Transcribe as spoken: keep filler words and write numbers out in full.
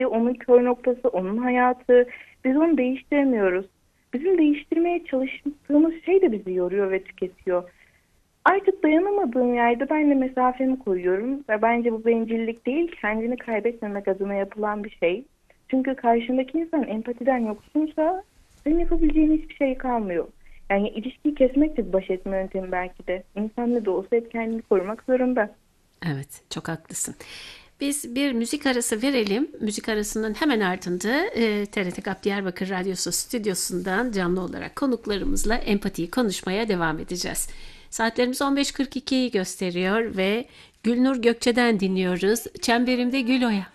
onun kör noktası, onun hayatı. Biz onu değiştiremiyoruz. Bizim değiştirmeye çalıştığımız şey de bizi yoruyor ve tüketiyor. Artık dayanamadığım yerde ben de mesafemi koyuyorum ve bence bu bencillik değil, kendini kaybetmemek adına yapılan bir şey. Çünkü karşındaki insan empatiden yoksunsa senin yapabileceğin hiçbir şey kalmıyor. Yani ilişkiyi kesmek de bir baş etme yöntemi belki de. İnsan ne de olsa hep kendini korumak zorunda. Evet, çok haklısın. Biz bir müzik arası verelim. Müzik arasının hemen ardında e, T R T GAP Diyarbakır Radyosu stüdyosundan canlı olarak konuklarımızla empatiyi konuşmaya devam edeceğiz. Saatlerimiz on beş kırk ikiyi gösteriyor ve Gülnur Gökçe'den dinliyoruz. Çemberimde Gül Oya.